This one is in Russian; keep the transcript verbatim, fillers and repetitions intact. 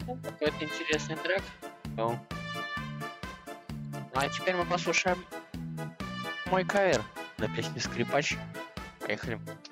Какой-то интересный трек. Ну. А теперь мы послушаем мой кавер на песню «Скрипач». Поехали.